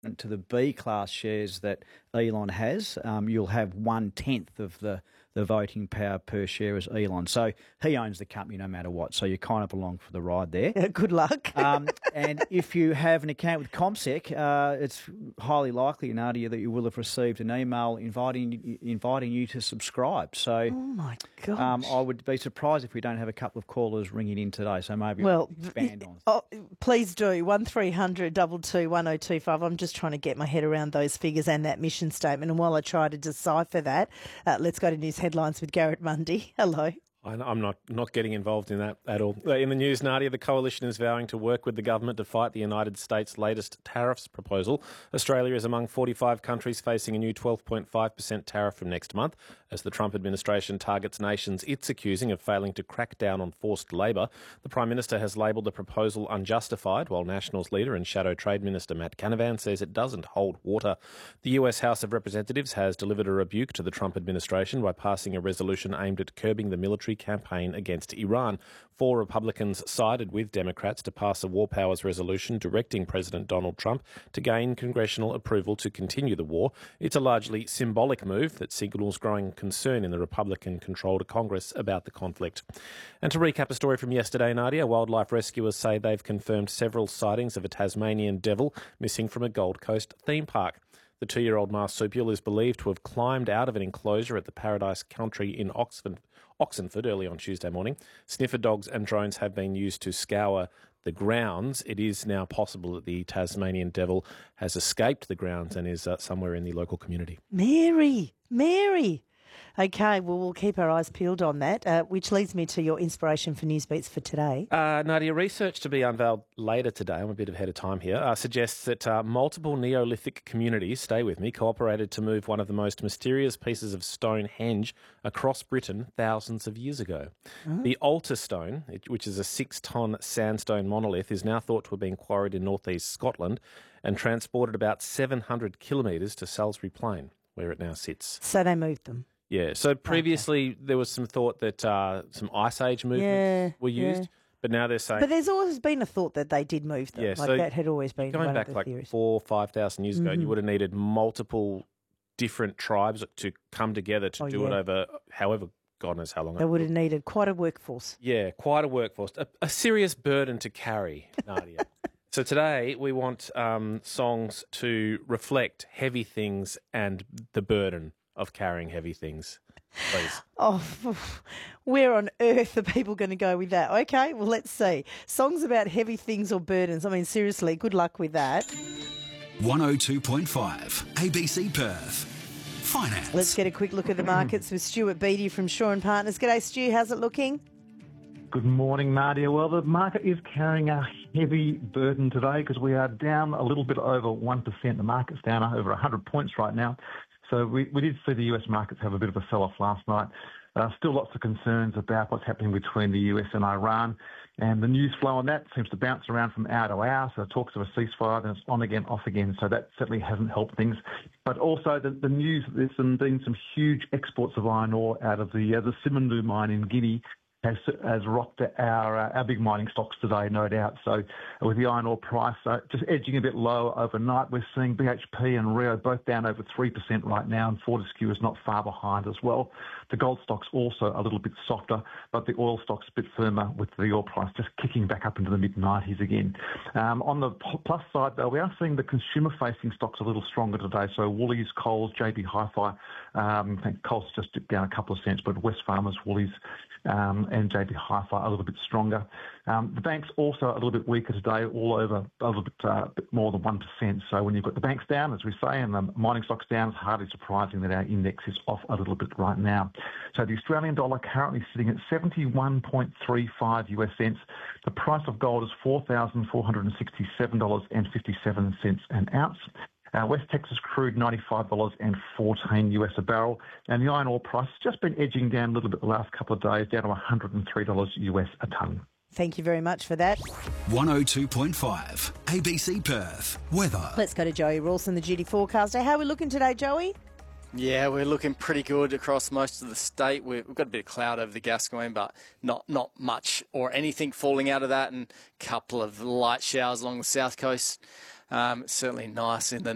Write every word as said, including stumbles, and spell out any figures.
to the B class shares that Elon has, um, you'll have one tenth of the, the voting power per share as Elon. So he owns the company no matter what. So you're kind of along for the ride there. Yeah, good luck. um, and if you have an account with CommSec, uh, it's highly likely, Nadia, that you will have received an email inviting inviting you to subscribe. So, oh my gosh. Um, I would be surprised if we don't have a couple of callers ringing in today. So maybe well, we'll expand on. Oh, please do one three hundred two two one oh two five. I'm just trying to get my head around those figures and that mission statement. And while I try to decipher that, uh, let's go to news headlines with Garrett Mundy. Hello. I'm not, not getting involved in that at all. In the news, Nadia, the coalition is vowing to work with the government to fight the United States' latest tariffs proposal. Australia is among forty-five countries facing a new twelve point five percent tariff from next month as the Trump administration targets nations it's accusing of failing to crack down on forced labour. The Prime Minister has labelled the proposal unjustified, while Nationals leader and Shadow Trade Minister Matt Canavan says it doesn't hold water. The U S House of Representatives has delivered a rebuke to the Trump administration by passing a resolution aimed at curbing the military campaign against Iran. Four Republicans sided with Democrats to pass a war powers resolution directing President Donald Trump to gain congressional approval to continue the war. It's a largely symbolic move that signals growing concern in the Republican-controlled Congress about the conflict. And to recap a story from yesterday, Nadia, wildlife rescuers say they've confirmed several sightings of a Tasmanian devil missing from a Gold Coast theme park. The two-year-old marsupial is believed to have climbed out of an enclosure at the Paradise Country in Oxford, Oxenford early on Tuesday morning. Sniffer dogs and drones have been used to scour the grounds. It is now possible that the Tasmanian devil has escaped the grounds and is uh, somewhere in the local community. Mary, Mary. Okay, well, we'll keep our eyes peeled on that, uh, which leads me to your inspiration for Newsbeats for today. Uh, Nadia, research to be unveiled later today, I'm a bit ahead of time here, uh, suggests that uh, multiple Neolithic communities, stay with me, cooperated to move one of the most mysterious pieces of Stonehenge across Britain thousands of years ago. Oh. The Altar Stone, which is a six-ton sandstone monolith, is now thought to have been quarried in northeast Scotland and transported about seven hundred kilometres to Salisbury Plain, where it now sits. So they moved them. Yeah, so previously okay. there was some thought that uh, some Ice Age movements yeah, were used, yeah. but now they're saying... But there's always been a thought that they did move them. Yeah, like so that had always been going one back of the like theories. four, five thousand years ago, mm-hmm. you would have needed multiple different tribes to come together to oh, do yeah. it over however, God knows how long. They would have needed quite a workforce. Yeah, quite a workforce. A, a serious burden to carry, Nadia. So today we want um, songs to reflect heavy things and the burden of carrying heavy things. Please. Oh, where on earth are people going to go with that? Okay, well, let's see. Songs about heavy things or burdens. I mean, seriously, good luck with that. one oh two point five A B C Perth. Finance. Let's get a quick look at the markets with Stuart Beattie from Shaw and Partners. G'day, Stu. How's it looking? Good morning, Nadia. Well, the market is carrying a heavy burden today because we are down a little bit over one percent. The market's down over one hundred points right now. So we, we did see the U S markets have a bit of a sell-off last night. Uh, still lots of concerns about what's happening between the U S and Iran. And the news flow on that seems to bounce around from hour to hour. So talks of a ceasefire, then it's on again, off again. So that certainly hasn't helped things. But also the, the news, there's some, been some huge exports of iron ore out of the, uh, the Simandou mine in Guinea. Has, has rocked our uh, our big mining stocks today, no doubt. So with the iron ore price uh, just edging a bit lower overnight, we're seeing B H P and Rio both down over three percent right now, and Fortescue is not far behind as well. The gold stocks also a little bit softer, but the oil stocks a bit firmer with the oil price just kicking back up into the mid nineties again. Um, on the plus side, though, we are seeing the consumer-facing stocks a little stronger today. So Woolies, Coles, J B Hi-Fi, um, I think Coles just dipped down a couple of cents, but Wesfarmers, Woolies, Um, and J B Hi-Fi a little bit stronger. Um, the banks also a little bit weaker today, all over a little bit, uh, bit more than one percent. So when you've got the banks down, as we say, and the mining stocks down, it's hardly surprising that our index is off a little bit right now. So the Australian dollar currently sitting at seventy-one point three five U S cents. The price of gold is four thousand four hundred sixty-seven dollars and fifty-seven cents an ounce. Uh, West Texas crude, ninety-five dollars and fourteen U S a barrel. And the iron ore price has just been edging down a little bit the last couple of days, down to one hundred three dollars U S a tonne. Thank you very much for that. one oh two point five A B C Perth. Weather. Let's go to Joey Rawson, the duty forecaster. How are we looking today, Joey? Yeah, we're looking pretty good across most of the state. We've got a bit of cloud over the Gascoyne, but not not much or anything falling out of that, and a couple of light showers along the south coast. Um, certainly nice in the